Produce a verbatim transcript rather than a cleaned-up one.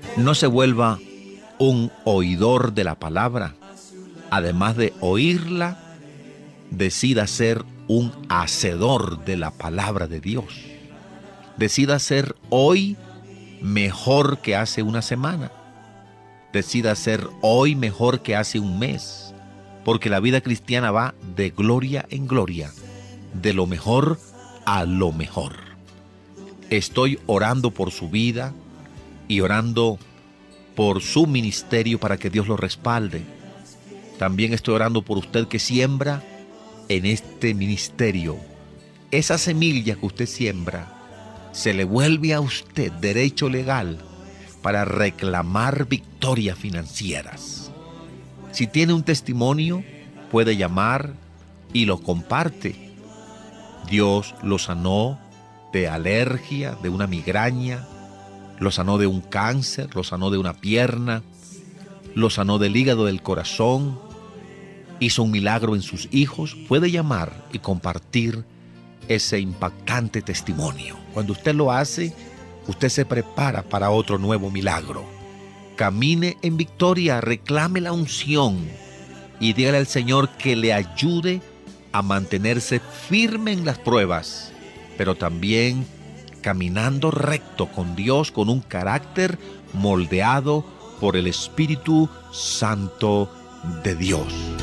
No se vuelva un oidor de la palabra. Además de oírla, decida ser un hacedor de la palabra de Dios. Decida ser hoy mejor que hace una semana. Decida ser hoy mejor que hace un mes. Porque la vida cristiana va de gloria en gloria, de lo mejor a lo mejor. Estoy orando por su vida y orando por su ministerio para que Dios lo respalde. También estoy orando por usted que siembra en este ministerio. Esa semilla que usted siembra se le vuelve a usted derecho legal para reclamar victorias financieras. Si tiene un testimonio, puede llamar y lo comparte. Dios lo sanó de alergia, de una migraña, lo sanó de un cáncer, lo sanó de una pierna, lo sanó del hígado, del corazón, hizo un milagro en sus hijos. Puede llamar y compartir ese impactante testimonio. Cuando usted lo hace, usted se prepara para otro nuevo milagro. Camine en victoria, reclame la unción y dígale al Señor que le ayude a mantenerse firme en las pruebas, pero también caminando recto con Dios, con un carácter moldeado por el Espíritu Santo de Dios.